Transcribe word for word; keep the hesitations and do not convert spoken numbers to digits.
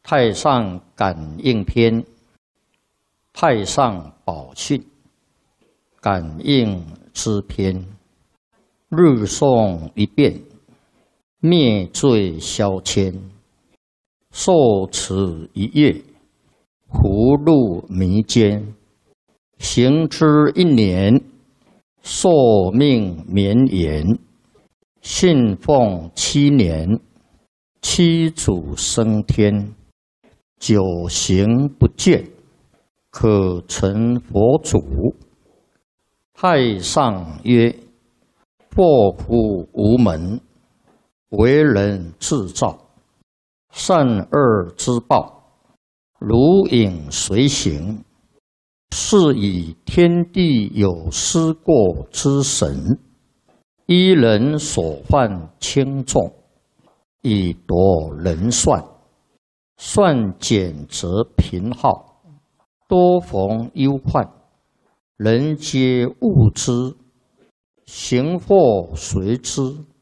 太上感应篇，太上宝训，感应之篇，日诵一遍，灭罪消愆。受持一月，福禄弥坚。行之一年，寿命绵延。信奉七年，七祖升天。九行不倦，可成佛祖。太上曰：祸福无门，为人自造。善恶之报，如影随形。是以天地有失过之神，依人所犯轻重，以夺人算。算减则贫耗，多逢忧患，人皆恶之。行祸随之，